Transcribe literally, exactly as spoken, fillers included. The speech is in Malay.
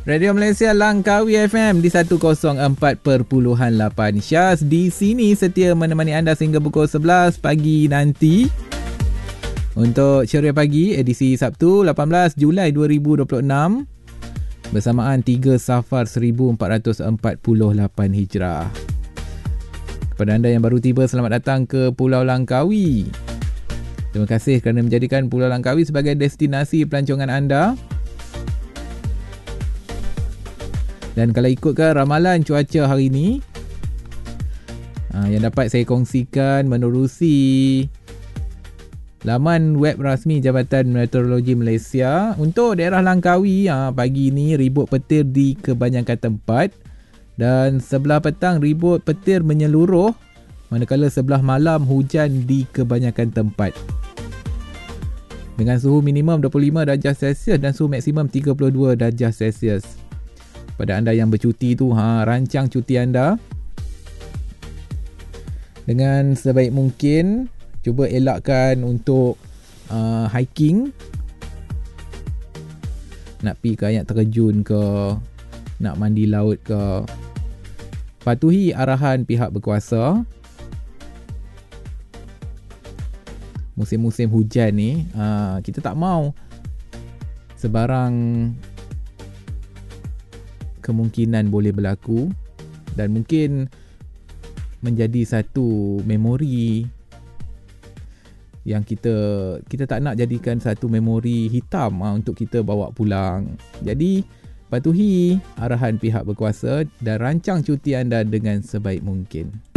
Radio Malaysia Langkawi F M di seratus empat perpuluhan lapan. Syaz di sini setia menemani anda sehingga pukul sebelas pagi nanti. Untuk Ceria Pagi edisi Sabtu lapan belas Julai dua ribu dua puluh enam bersamaan tiga Safar seribu empat ratus empat puluh lapan Hijrah. Kepada anda yang baru tiba, selamat datang ke Pulau Langkawi. Terima kasih kerana menjadikan Pulau Langkawi sebagai destinasi pelancongan anda. Dan kalau ikutkan ramalan cuaca hari ini yang dapat saya kongsikan menerusi laman web rasmi Jabatan Meteorologi Malaysia, untuk daerah Langkawi pagi ini ribut petir di kebanyakan tempat dan sebelah petang ribut petir menyeluruh, manakala sebelah malam hujan di kebanyakan tempat. Dengan suhu minimum dua puluh lima darjah Celsius dan suhu maksimum tiga puluh dua darjah Celsius. Pada anda yang bercuti tu, ha, rancang cuti anda dengan sebaik mungkin. Cuba elakkan untuk uh, hiking. Nak pergi ke air terjun ke, nak mandi laut ke, patuhi arahan pihak berkuasa. Musim-musim hujan ni, uh, kita tak mau sebarang kemungkinan boleh berlaku dan mungkin menjadi satu memori yang kita kita tak nak jadikan satu memori hitam ha, untuk kita bawa pulang. Jadi patuhi arahan pihak berkuasa dan rancang cuti anda dengan sebaik mungkin.